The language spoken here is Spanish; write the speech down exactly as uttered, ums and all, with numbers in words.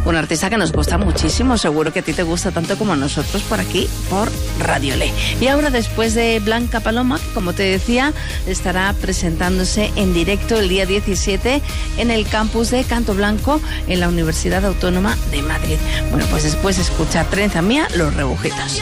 un artista que nos gusta muchísimo, seguro que a ti te gusta tanto como a nosotros por aquí, por Radio Le. Y ahora, después de Blanca Paloma, que como te decía, estará presentándose en directo el día diecisiete en el campus de Canto Blanco en la Universidad Autónoma de Madrid. Bueno, pues después escucha Trenza Mía, Los Rebujitos.